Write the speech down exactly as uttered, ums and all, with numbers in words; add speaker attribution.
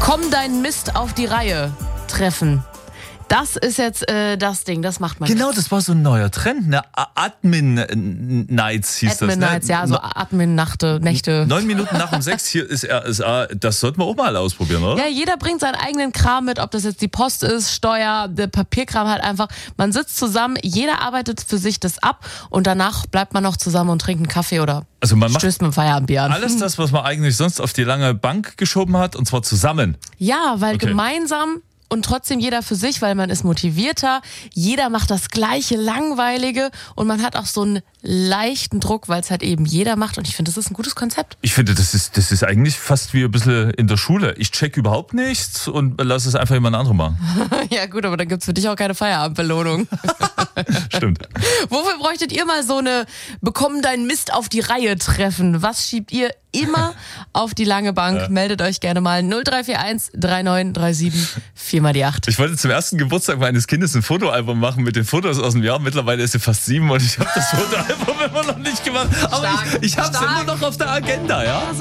Speaker 1: Bekomm deinen Mist auf die Reihe. Treffen. Das ist jetzt äh, das Ding, das macht man
Speaker 2: Genau,
Speaker 1: jetzt.
Speaker 2: das war so ein neuer Trend, ne? Admin-Nights hieß
Speaker 1: Admin
Speaker 2: das,
Speaker 1: Nights,
Speaker 2: ne?
Speaker 1: ja, so Admin-Nachte, Nächte.
Speaker 2: Neun Minuten nach um sechs, hier ist R S A, das sollten wir auch mal ausprobieren, oder?
Speaker 1: Ja, jeder bringt seinen eigenen Kram mit, ob das jetzt die Post ist, Steuer, der Papierkram halt einfach. Man sitzt zusammen, jeder arbeitet für sich das ab und danach bleibt man noch zusammen und trinkt einen Kaffee oder
Speaker 2: Also man macht
Speaker 1: stößt mit dem Feierabendbier an.
Speaker 2: alles das, was man eigentlich sonst auf die lange Bank geschoben hat, und zwar zusammen.
Speaker 1: Ja, weil
Speaker 2: Okay.
Speaker 1: gemeinsam und trotzdem jeder für sich, weil man ist motivierter, jeder macht das gleiche Langweilige und man hat auch so einen leichten Druck, weil es halt eben jeder macht und ich finde, das ist ein gutes Konzept.
Speaker 2: Ich finde, das ist, das ist eigentlich fast wie ein bisschen in der Schule. Ich check überhaupt nichts und lass es einfach jemand anderes machen.
Speaker 1: Ja gut, aber dann gibt's für dich auch keine Feierabendbelohnung.
Speaker 2: Stimmt.
Speaker 1: Wofür bräuchtet ihr mal so eine Bekomm deinen Mist auf die Reihe Treffen? Was schiebt ihr immer auf die lange Bank?
Speaker 2: Ja.
Speaker 1: Meldet euch gerne mal null drei vier eins drei neun drei sieben vier mal die acht.
Speaker 2: Ich wollte zum ersten Geburtstag meines Kindes ein Fotoalbum machen mit den Fotos aus dem Jahr. Mittlerweile ist sie fast sieben und ich habe das Fotoalbum immer noch nicht gemacht. Aber
Speaker 1: Stark.
Speaker 2: ich, ich habe es
Speaker 1: Stark.
Speaker 2: immer noch auf der Agenda, ja?